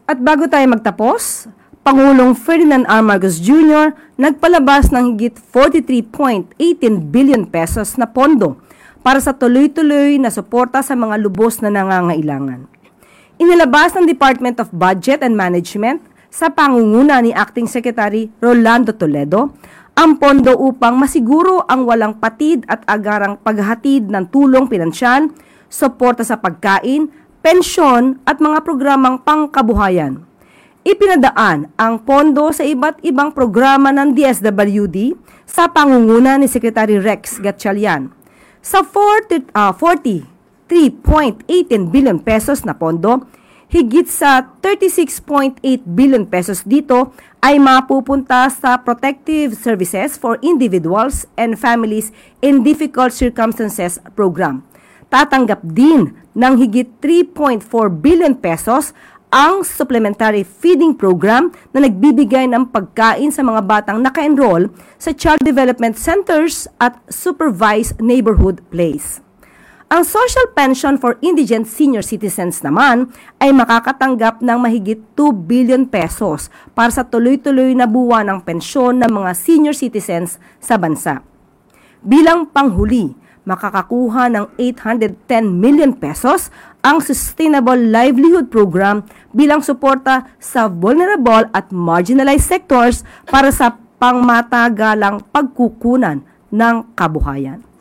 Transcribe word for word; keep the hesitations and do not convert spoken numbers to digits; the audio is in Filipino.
At bago tayo magtapos, Pangulong Ferdinand R. Marcos Junior nagpalabas ng higit forty-three point one eight billion pesos na pondo para sa tuloy-tuloy na suporta sa mga lubos na nangangailangan. Inilabas ng Department of Budget and Management sa pangunguna ni Acting Secretary Rolando Toledo ang pondo upang masiguro ang walang patid at agarang paghatid ng tulong pinansyal, suporta sa pagkain, pensyon at mga programang pangkabuhayan. Ipinadaan ang pondo sa iba't ibang programa ng D S W D sa pangunguna ni Secretary Rex Gatchalian. Sa forty-three point one eight billion pesos na pondo, higit sa thirty-six point eight billion pesos dito ay mapupunta sa Protective Services for Individuals and Families in Difficult Circumstances program. Tatanggap din ng higit three point four billion pesos ang Supplementary Feeding Program na nagbibigay ng pagkain sa mga batang naka-enroll sa Child Development Centers at Supervised Neighborhood Place. Ang Social Pension for Indigent Senior Citizens naman ay makakatanggap ng mahigit two billion pesos para sa tuloy-tuloy na buwan ng pensyon ng mga senior citizens sa bansa. Bilang panghuli, makakakuha ng eight hundred ten million pesos ang Sustainable Livelihood Program bilang suporta sa vulnerable at marginalized sectors para sa pangmatagalang pagkukunan ng kabuhayan.